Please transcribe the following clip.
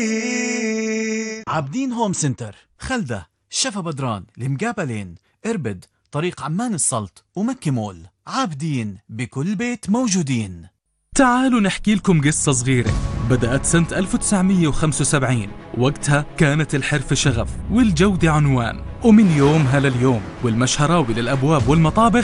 عابدين هوم سنتر، خلدة، شفا بدران، المقابلين، إربد، طريق عمان السلط ومكة مول. عابدين بكل بيت موجودين. تعالوا نحكي لكم قصة صغيرة بدأت سنة 1975. وقتها كانت الحرفة شغف والجودة عنوان، ومن يومها لليوم والمشهراوي للأبواب والمطابخ